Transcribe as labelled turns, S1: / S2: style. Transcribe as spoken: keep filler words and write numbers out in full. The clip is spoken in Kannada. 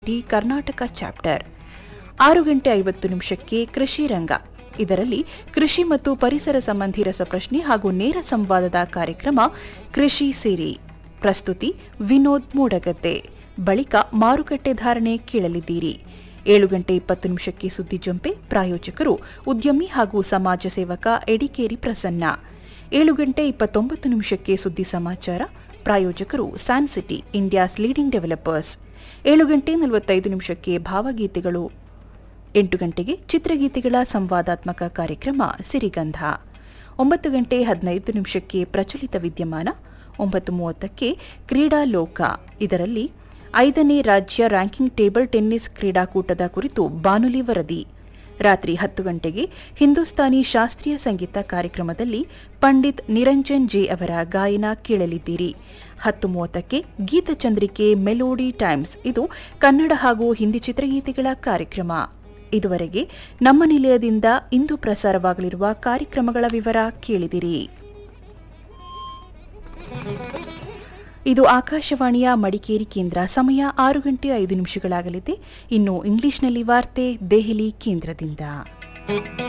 S1: T Karnataka chapter. ಆರು ಗಂಟೆ ಐವತ್ತು ನಿಮಿಷಕ್ಕೆ ಕೃಷಿ ರಂಗ. ಇದರಲ್ಲಿ ಕೃಷಿ ಮತ್ತು ಪರಿಸರ ಸಂಬಂಧಿ ರಸಪ್ರಶ್ನೆ ಹಾಗೂ ನೇರ ಸಂವಾದದ ಕಾರ್ಯಕ್ರಮ ಕೃಷಿ ಸಿರಿ. ಪ್ರಸ್ತುತಿ ವಿನೋದ್ ಮೂಡಗದ್ದೆ. ಬಳಿಕ ಮಾರುಕಟ್ಟೆ ಧಾರಣೆ ಕೇಳಲಿದ್ದೀರಿ. ಏಳು ಗಂಟೆ ಇಪ್ಪತ್ತು ನಿಮಿಷಕ್ಕೆ ಸುದ್ದಿ ಜಂಪೆ. ಪ್ರಾಯೋಜಕರು ಉದ್ಯಮಿ ಹಾಗೂ ಸಮಾಜ ಸೇವಕ ಎಡಿಕೇರಿ ಪ್ರಸನ್ನ. ಏಳು ಗಂಟೆ ಇಪ್ಪತ್ತೊಂಬತ್ತು ನಿಮಿಷಕ್ಕೆ ಸುದ್ದಿ ಸಮಾಚಾರ. ಪ್ರಾಯೋಜಕರು ಸ್ಯಾನ್ಸಿಟಿ, ಇಂಡಿಯಾಸ್ ಲೀಡಿಂಗ್ ಡೆವಲಪರ್ಸ್. ಏಳು ಗಂಟೆ ನಲವತ್ತೈದು ನಿಮಿಷಕ್ಕೆ ಭಾವಗೀತೆಗಳು. ಎಂಟು ಗಂಟೆಗೆ ಚಿತ್ರಗೀತೆಗಳ ಸಂವಾದಾತ್ಮಕ ಕಾರ್ಯಕ್ರಮ ಸಿರಿಗಂಧ. ಒಂಬತ್ತು ಗಂಟೆ ಹದಿನೈದು ನಿಮಿಷಕ್ಕೆ ಪ್ರಚಲಿತ ವಿದ್ಯಮಾನ. ಒಂಬತ್ತು ಮೂವತ್ತಕ್ಕೆ ಕ್ರೀಡಾ ಲೋಕ. ಇದರಲ್ಲಿ ಐದನೇ ರಾಜ್ಯ ರ್ಯಾಂಕಿಂಗ್ ಟೇಬಲ್ ಟೆನ್ನಿಸ್ ಕ್ರೀಡಾಕೂಟದ ಕುರಿತು ಬಾನುಲಿ ವರದಿ. ರಾತ್ರಿ ಹತ್ತು ಗಂಟೆಗೆ ಹಿಂದೂಸ್ತಾನಿ ಶಾಸ್ತ್ರೀಯ ಸಂಗೀತ ಕಾರ್ಯಕ್ರಮದಲ್ಲಿ ಪಂಡಿತ್ ನಿರಂಜನ್ ಜೆ ಅವರ ಗಾಯನ ಕೇಳಲಿದ್ದೀರಿ. ಹತ್ತು ಮೂವತ್ತಕ್ಕೆ ಗೀತಚಂದ್ರಿಕೆ ಮೆಲೋಡಿ ಟೈಮ್ಸ್. ಇದು ಕನ್ನಡ ಹಾಗೂ ಹಿಂದಿ ಚಿತ್ರಗೀತೆಗಳ ಕಾರ್ಯಕ್ರಮ. ಇದುವರೆಗೆ ನಮ್ಮ ನಿಲಯದಿಂದ ಇಂದು ಪ್ರಸಾರವಾಗಲಿರುವ ಕಾರ್ಯಕ್ರಮಗಳ ವಿವರ ಕೇಳಿದಿರಿ. ಇದು ಆಕಾಶವಾಣಿಯ ಮಡಿಕೇರಿ ಕೇಂದ್ರ. ಸಮಯ ಆರು ಗಂಟೆ ಐದು ನಿಮಿಷಗಳಾಗಲಿದೆ. ಇನ್ನು ಇಂಗ್ಲಿಷ್ನಲ್ಲಿ ವಾರ್ತೆ ದೆಹಲಿ ಕೇಂದ್ರದಿಂದ.